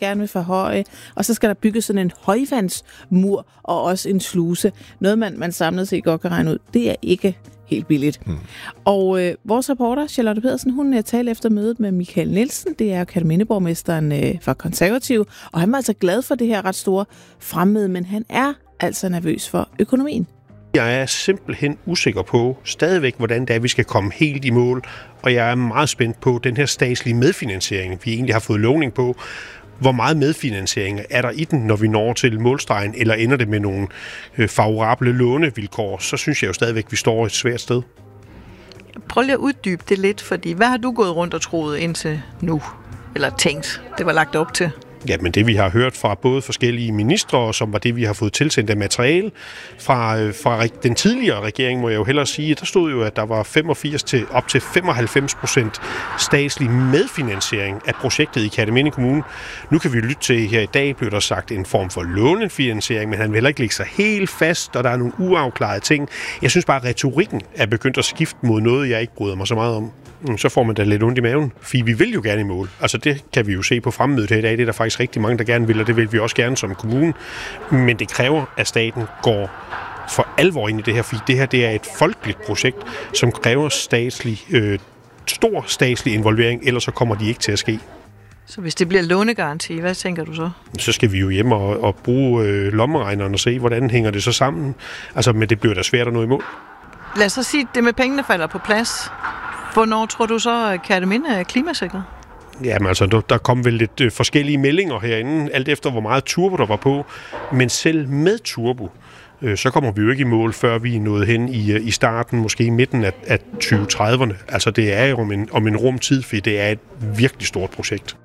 gerne vil forhøje, og så skal der bygges sådan en højvandsmur og også en sluse. Noget, man samlet set godt kan regne ud. Det er ikke helt billigt. Og vores reporter, Charlotte Pedersen, hun talte efter mødet med Michael Nielsen. Det er Kerteminde-borgmesteren fra Konservative, og han var altså glad for det her ret store fremmøde, men han er altså nervøs for økonomien. Jeg er simpelthen usikker på stadigvæk, hvordan det er, vi skal komme helt i mål, og jeg er meget spændt på den her statslige medfinansiering, vi egentlig har fået lovning på. Hvor meget medfinansiering er der i den, når vi når til målstregen, eller ender det med nogle favorable lånevilkår, så synes jeg jo stadigvæk, vi står et svært sted. Prøv lige at uddybe det lidt, fordi hvad har du gået rundt og troet indtil nu? Eller tænkt, det var lagt op til? Ja, men det vi har hørt fra både forskellige ministre, som var det, vi har fået tilsendt af materiale fra den tidligere regering, må jeg jo hellere sige, der stod jo, at der var 85 til op til 95% statslig medfinansiering af projektet i Kerteminde Kommune. Nu kan vi lytte til, her i dag blev der sagt en form for lånefinansiering, men han vil heller ikke lægge sig helt fast, og der er nogle uafklarede ting. Jeg synes bare, at retorikken er begyndt at skifte mod noget, jeg ikke bryder mig så meget om. Så får man da lidt ondt i maven, fordi vi vil jo gerne i mål. Altså det kan vi jo se på fremmødet her i dag. Det er der faktisk rigtig mange, der gerne vil, og det vil vi også gerne som kommune. Men det kræver, at staten går for alvor ind i det her, fordi det her det er et folkeligt projekt, som kræver stor statslig involvering, ellers så kommer de ikke til at ske. Så hvis det bliver lånegaranti, hvad tænker du så? Så skal vi jo hjem og bruge lommeregneren og se, hvordan hænger det så sammen. Altså, men det bliver da svært at nå i mål. Lad os så sige, at det med pengene falder på plads. Hvornår tror du så, at Kerteminde er klimasikret? Jamen altså, der kom vel lidt forskellige meldinger herinde, alt efter hvor meget turbo der var på. Men selv med turbo, så kommer vi jo ikke i mål, før vi er nået hen i starten, måske i midten af 2030'erne. Altså det er jo om en rumtid, for det er et virkelig stort projekt.